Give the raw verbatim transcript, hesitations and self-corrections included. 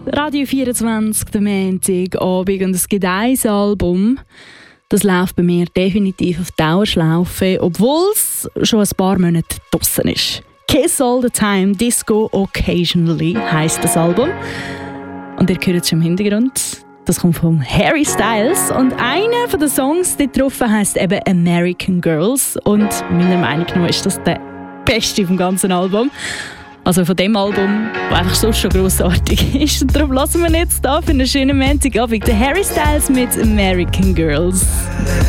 Radio vierundzwanzig, der Montagabend, und es gibt ein Album, das läuft bei mir definitiv auf Dauerschlaufe, obwohl es schon ein paar Monate draussen ist. «Kiss All the Time, Disco Occasionally» heisst das Album. Und ihr hört es schon im Hintergrund. Das kommt von Harry Styles. Und einer der Songs dort drauf heisst eben «American Girls». Und meiner Meinung nach ist das der beste vom ganzen Album. Also von dem Album, das einfach so schon grossartig ist. Und darum lassen wir jetzt da für einen schönen Montagabend den Harry Styles mit «American Girls».